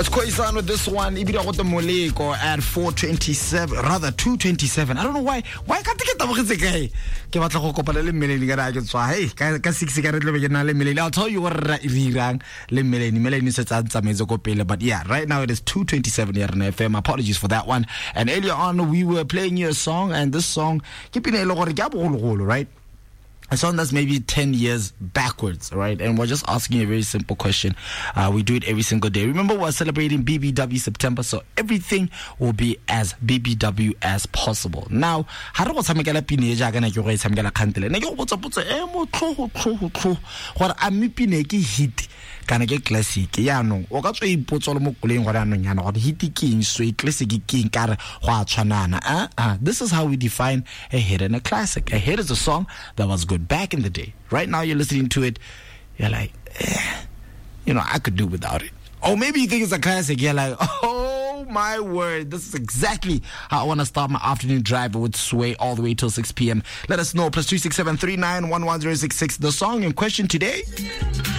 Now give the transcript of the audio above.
Let's quiz on with this one. Ibida got the Moleko at 4:27, rather 2:27. I don't know why. Why can't I get the guy? Ke batla go kopana le Meleni ka ra ke tswa. Hey, ka 6 ka re tle be na le Meleni. I'll tell you what rirang le Meleni. Meleni se tsa tsametse go pele, but yeah, right now it is 2:27 here on FM. Apologies for that one. And earlier on we were playing you a song, and this song ke pina e le gore ke a bogologolo, right? A song that's maybe 10 years backwards, right? And we're just asking a very simple question. We do it every single day. Remember, we're celebrating BBW September, so everything will be as BBW as possible. Now, how do I samekela pine ja kana ke go samekela khantele? Ne ke go botsa mo tlo gore a mi pine ke hit kana ke classic. Ya no, o ka tswe ipotsa le mo koleng gore anong yana gore hit ke eng, so classic ke eng ka re go a tshwanana. This is how we define a hit and a classic. A hit is a song that was good back in the day. Right now you're listening to it, you're like, I could do without it. Or maybe you think it's a classic, you're like, oh my word, this is exactly how I want to start my afternoon drive with Sway all the way till 6 p.m. Let us know, +267 39 11066. The song in question today,